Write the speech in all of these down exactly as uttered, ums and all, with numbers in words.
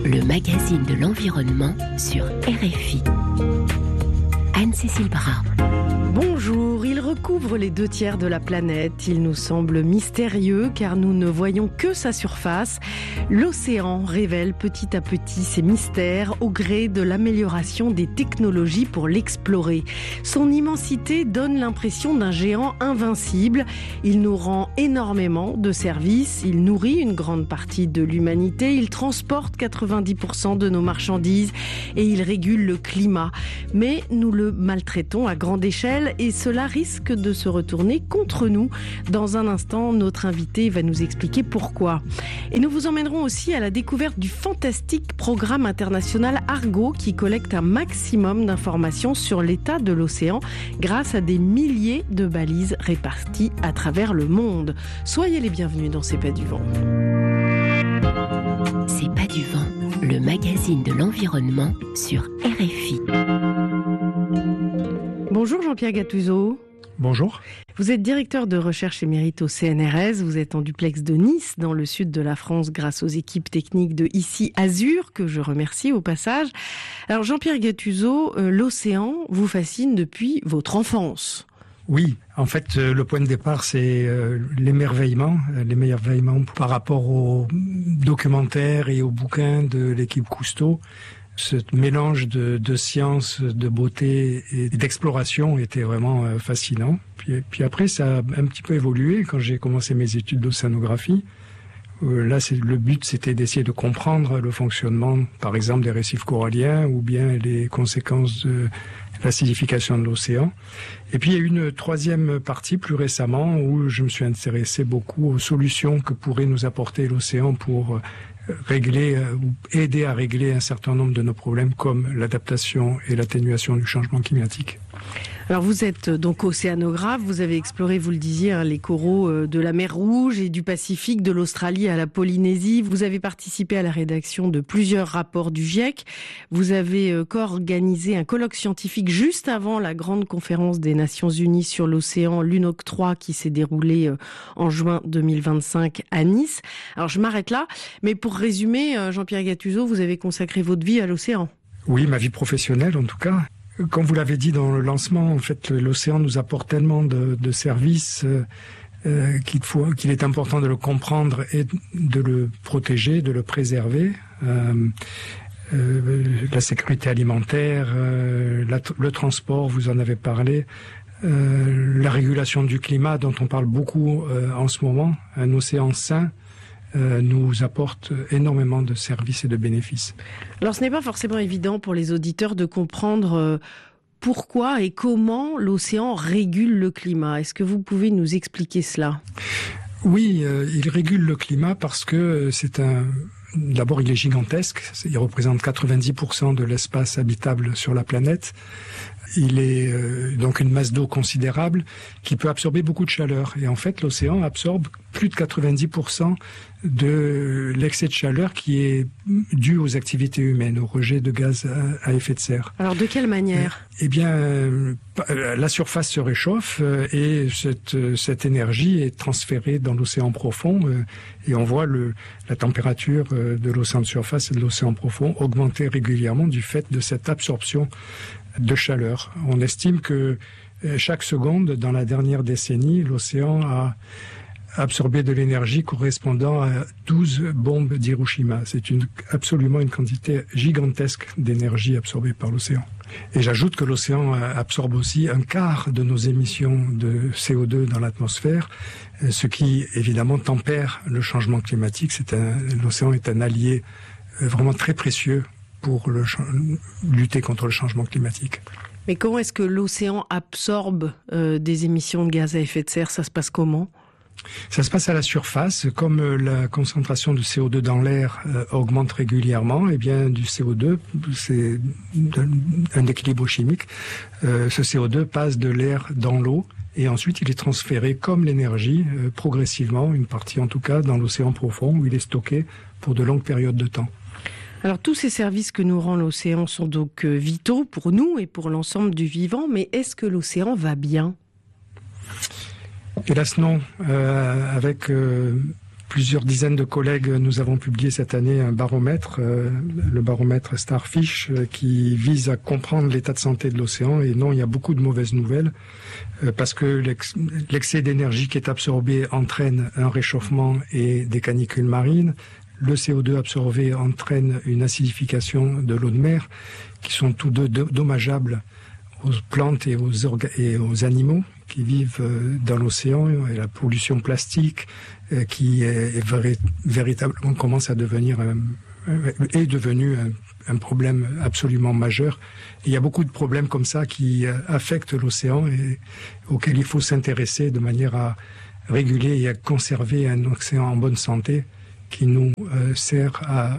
le magazine de l'environnement sur R F I. Anne-Cécile Bras. Bonjour, il recouvre les deux tiers de la planète. Il nous semble mystérieux car nous ne voyons que sa surface. L'océan révèle petit à petit ses mystères au gré de l'amélioration des technologies pour l'explorer. Son immensité donne l'impression d'un géant invincible. Il nous rend énormément de services. Il nourrit une grande partie de l'humanité. Il transporte quatre-vingt-dix pour cent de nos marchandises et il régule le climat. Mais nous le maltraitons à grande échelle et cela risque de se retourner contre nous. Dans un instant, notre invité va nous expliquer pourquoi. Et nous vous emmènerons aussi à la découverte du fantastique programme international Argo qui collecte un maximum d'informations sur l'état de l'océan grâce à des milliers de balises réparties à travers le monde. Soyez les bienvenus dans C'est pas du vent. C'est pas du vent, le magazine de l'environnement sur R F I. Bonjour Jean-Pierre Gattuso. Bonjour. Vous êtes directeur de recherche émérite au C N R S. Vous êtes en duplex de Nice, dans le sud de la France, grâce aux équipes techniques de Ici Azur, que je remercie au passage. Alors Jean-Pierre Gattuso, euh, l'océan vous fascine depuis votre enfance. Oui, en fait, euh, le point de départ, c'est euh, l'émerveillement, euh, l'émerveillement par rapport aux documentaires et aux bouquins de l'équipe Cousteau. Ce mélange de, de science, de beauté et d'exploration était vraiment euh, fascinant. Puis, puis après, ça a un petit peu évolué quand j'ai commencé mes études d'océanographie. Euh, là, c'est, le but, c'était d'essayer de comprendre le fonctionnement, par exemple, des récifs coralliens ou bien les conséquences de l'acidification de l'océan. Et puis, il y a eu une troisième partie plus récemment où je me suis intéressé beaucoup aux solutions que pourrait nous apporter l'océan pour euh, régler euh, ou aider à régler un certain nombre de nos problèmes comme l'adaptation et l'atténuation du changement climatique. Alors vous êtes donc océanographe, vous avez exploré, vous le disiez, hein, les coraux de la mer Rouge et du Pacifique, de l'Australie à la Polynésie. Vous avez participé à la rédaction de plusieurs rapports du GIEC. Vous avez euh, co-organisé un colloque scientifique juste avant la grande conférence des Nations Unies sur l'océan, l'U N O C trois, qui s'est déroulée euh, en juin deux mille vingt-cinq à Nice. Alors je m'arrête là, mais pour résumer, euh, Jean-Pierre Gattuso, vous avez consacré votre vie à l'océan. Oui, ma vie professionnelle en tout cas. Comme vous l'avez dit dans le lancement, en fait, l'océan nous apporte tellement de, de services euh, qu'il faut, qu'il est important de le comprendre et de le protéger, de le préserver. Euh, euh, la sécurité alimentaire, euh, la, le transport, vous en avez parlé, euh, la régulation du climat dont on parle beaucoup euh, en ce moment, un océan sain. Euh, nous apporte énormément de services et de bénéfices. Alors ce n'est pas forcément évident pour les auditeurs de comprendre euh, pourquoi et comment l'océan régule le climat. Est-ce que vous pouvez nous expliquer cela ? Oui, euh, il régule le climat parce que c'est un... D'abord, il est gigantesque. Il représente quatre-vingt-dix pour cent de l'espace habitable sur la planète. Il est euh, donc une masse d'eau considérable qui peut absorber beaucoup de chaleur. Et en fait, l'océan absorbe plus de quatre-vingt-dix pour cent de l'excès de chaleur qui est dû aux activités humaines, au rejet de gaz à, à effet de serre. Alors, de quelle manière ? Eh bien, euh, la surface se réchauffe euh, et cette, cette énergie est transférée dans l'océan profond euh, et on voit le, la température euh, de l'océan de surface et de l'océan profond augmenter régulièrement du fait de cette absorption de chaleur. On estime que chaque seconde, dans la dernière décennie, l'océan a absorbé de l'énergie correspondant à douze bombes d'Hiroshima. C'est une, absolument une quantité gigantesque d'énergie absorbée par l'océan. Et j'ajoute que l'océan absorbe aussi un quart de nos émissions de C O deux dans l'atmosphère, ce qui évidemment tempère le changement climatique. C'est un, l'océan est un allié vraiment très précieux pour le, lutter contre le changement climatique. Mais comment est-ce que l'océan absorbe euh, des émissions de gaz à effet de serre ? Ça se passe comment ? Ça se passe à la surface. Comme la concentration de C O deux dans l'air euh, augmente régulièrement, eh bien du C O deux, c'est un équilibre chimique. Euh, ce C O deux passe de l'air dans l'eau et ensuite il est transféré comme l'énergie, euh, progressivement, une partie en tout cas, dans l'océan profond où il est stocké pour de longues périodes de temps. Alors tous ces services que nous rend l'océan sont donc euh, vitaux pour nous et pour l'ensemble du vivant, mais est-ce que l'océan va bien ? Hélas non, euh, avec euh, plusieurs dizaines de collègues, nous avons publié cette année un baromètre, euh, le baromètre Starfish, euh, qui vise à comprendre l'état de santé de l'océan. Et non, il y a beaucoup de mauvaises nouvelles, euh, parce que l'ex- l'excès d'énergie qui est absorbé entraîne un réchauffement et des canicules marines. Le C O deux absorbé entraîne une acidification de l'eau de mer, qui sont tous deux dommageables aux plantes et aux, orga- et aux animaux qui vivent dans l'océan, et la pollution plastique euh, qui est, est vrai, véritablement commence à devenir un, est devenu un, un problème absolument majeur. Et il y a beaucoup de problèmes comme ça qui affectent l'océan et auxquels il faut s'intéresser de manière à réguler et à conserver un océan en bonne santé qui nous euh, sert à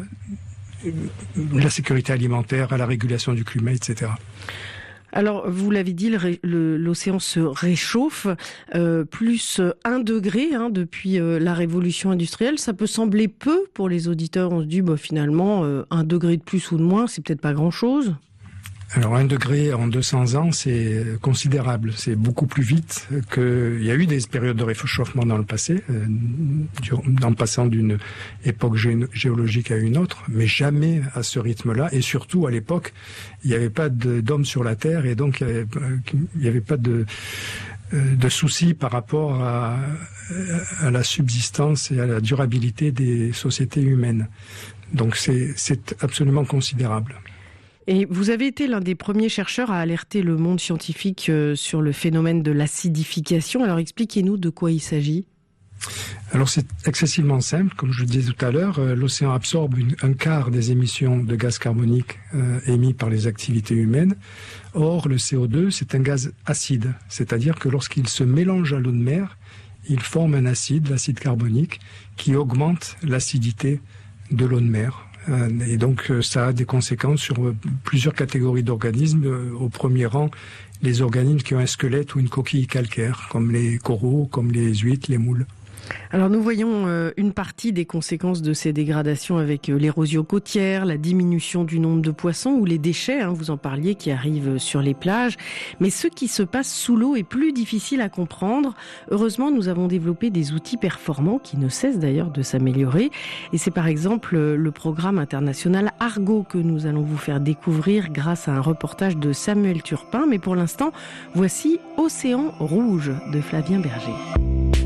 la sécurité alimentaire, à la régulation du climat, et cetera. Alors, vous l'avez dit, le, le, l'océan se réchauffe, euh, plus un degré hein, depuis euh, la révolution industrielle. Ça peut sembler peu pour les auditeurs. On se dit, bah, finalement, euh, un degré de plus ou de moins, c'est peut-être pas grand-chose. Alors un degré en deux cents ans, c'est considérable. C'est beaucoup plus vite que... Il y a eu des périodes de réchauffement dans le passé, euh, en passant d'une époque gé- géologique à une autre, mais jamais à ce rythme-là. Et surtout, à l'époque, il n'y avait pas de, d'hommes sur la Terre, et donc il n'y avait, il y avait pas de, de soucis par rapport à, à la subsistance et à la durabilité des sociétés humaines. Donc c'est, c'est absolument considérable. Et vous avez été l'un des premiers chercheurs à alerter le monde scientifique sur le phénomène de l'acidification. Alors expliquez-nous de quoi il s'agit. Alors c'est excessivement simple, comme je le disais tout à l'heure, euh, l'océan absorbe une, un quart des émissions de gaz carbonique euh, émis par les activités humaines. Or, le C O deux, c'est un gaz acide, c'est-à-dire que lorsqu'il se mélange à l'eau de mer, il forme un acide, l'acide carbonique, qui augmente l'acidité de l'eau de mer. Et donc ça a des conséquences sur plusieurs catégories d'organismes. Au premier rang, les organismes qui ont un squelette ou une coquille calcaire, comme les coraux, comme les huîtres, les moules. Alors nous voyons euh, une partie des conséquences de ces dégradations avec euh, l'érosion côtière, la diminution du nombre de poissons ou les déchets, hein, vous en parliez, qui arrivent sur les plages. Mais ce qui se passe sous l'eau est plus difficile à comprendre. Heureusement, nous avons développé des outils performants qui ne cessent d'ailleurs de s'améliorer. Et c'est par exemple le programme international Argo que nous allons vous faire découvrir grâce à un reportage de Samuel Turpin. Mais pour l'instant, voici Océan Rouge de Flavien Berger.